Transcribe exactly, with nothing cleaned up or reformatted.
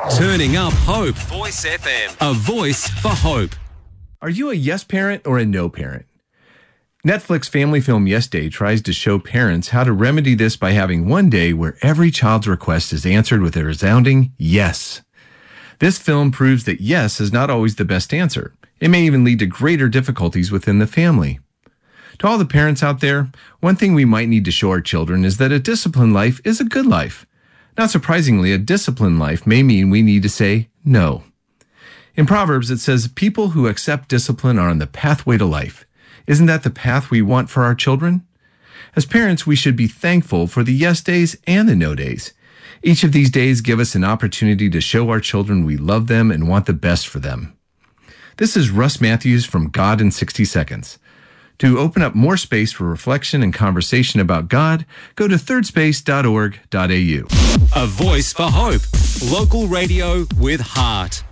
Turning up hope. Voice F M. A voice for hope. Are you a yes parent or a no parent? Netflix family film Yes Day tries to show parents how to remedy this by having one day where every child's request is answered with a resounding yes. This film proves that yes is not always the best answer. It may even lead to greater difficulties within the family. To all the parents out there, one thing we might need to show our children is that a disciplined life is a good life. Not surprisingly, a disciplined life may mean we need to say no. In Proverbs, it says, people who accept discipline are on the pathway to life. Isn't that the path we want for our children? As parents, we should be thankful for the yes days and the no days. Each of these days give us an opportunity to show our children we love them and want the best for them. This is Russ Matthews from God in sixty seconds. To open up more space for reflection and conversation about God, go to third space dot org dot a u. A voice for hope. Local radio with heart.